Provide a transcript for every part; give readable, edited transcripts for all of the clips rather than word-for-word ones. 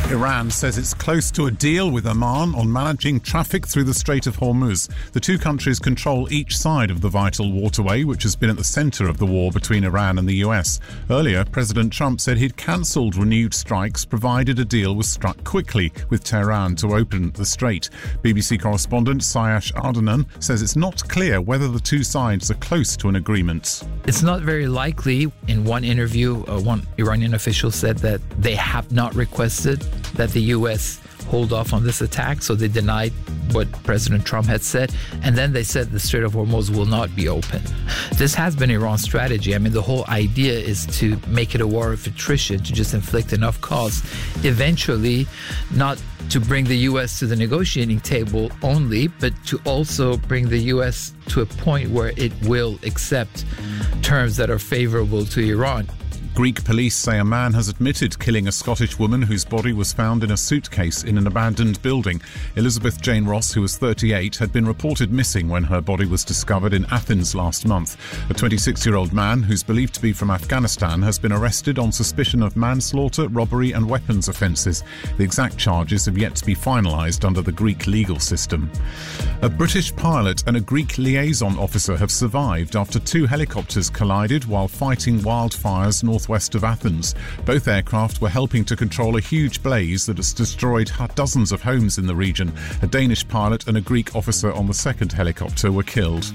Iran says it's close to a deal with Oman on managing traffic through the Strait of Hormuz. The two countries control each side of the vital waterway, which has been at the centre of the war between Iran and the US. Earlier, President Trump said he'd cancelled renewed strikes provided a deal was struck quickly with Tehran to open the strait. BBC correspondent Sayash Ardanan says it's not clear whether the two sides are close to an agreement. It's not very likely. In one interview, one Iranian official said that they have not requested that the U.S. hold off on this attack, so they denied what President Trump had said, and then they said the Strait of Hormuz will not be open. This has been Iran's strategy. I mean, the whole idea is to make it a war of attrition, to just inflict enough cost, eventually not to bring the U.S. to the negotiating table only, but to also bring the U.S. to a point where it will accept terms that are favorable to Iran. Greek police say a man has admitted killing a Scottish woman whose body was found in a suitcase in an abandoned building. Elizabeth Jane Ross, who was 38, had been reported missing when her body was discovered in Athens last month. A 26-year-old man, who's believed to be from Afghanistan, has been arrested on suspicion of manslaughter, robbery and weapons offences. The exact charges have yet to be finalised under the Greek legal system. A British pilot and a Greek liaison officer have survived after two helicopters collided while fighting wildfires northwest of Athens. Both aircraft were helping to control a huge blaze that has destroyed dozens of homes in the region. A Danish pilot and a Greek officer on the second helicopter were killed.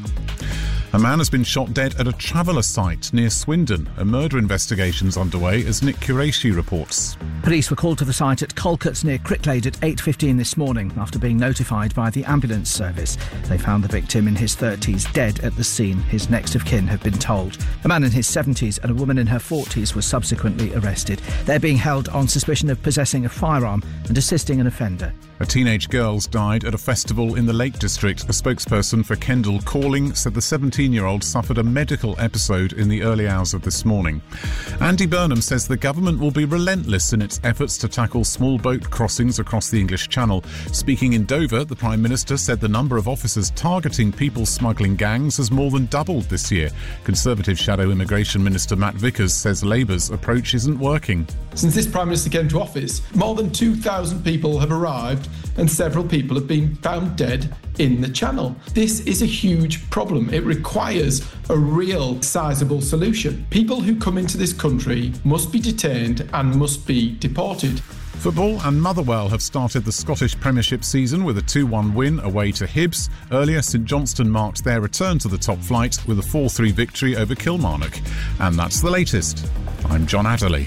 A man has been shot dead at a traveller site near Swindon. A murder investigation's underway, as Nick Qureshi reports. Police were called to the site at Colcott near Cricklade at 8:15 this morning after being notified by the ambulance service. They found the victim in his 30s dead at the scene. His next of kin have been told. A man in his 70s and a woman in her 40s were subsequently arrested. They're being held on suspicion of possessing a firearm and assisting an offender. A teenage girl's died at a festival in the Lake District. A spokesperson for Kendall Calling said the 17-year-old suffered a medical episode in the early hours of this morning. Andy Burnham says the government will be relentless in its efforts to tackle small boat crossings across the English Channel. Speaking in Dover, the Prime Minister said the number of officers targeting people smuggling gangs has more than doubled this year. Conservative Shadow Immigration Minister Matt Vickers says Labour's approach isn't working. Since this Prime Minister came to office, more than 2,000 people have arrived and several people have been found dead in the Channel. This is a huge problem. It requires a real sizable solution. People who come into this country must be detained and must be deported. Football and Motherwell have started the Scottish Premiership season with a 2-1 win away to Hibs. Earlier, St Johnstone marked their return to the top flight with a 4-3 victory over Kilmarnock. And that's the latest. I'm John Adderley.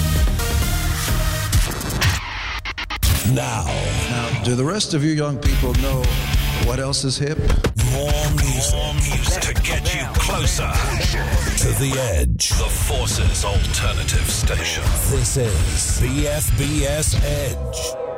Now, do the rest of you young people know what else is hip? More music to get you closer to the edge. The Forces Alternative Station. This is BFBS Edge.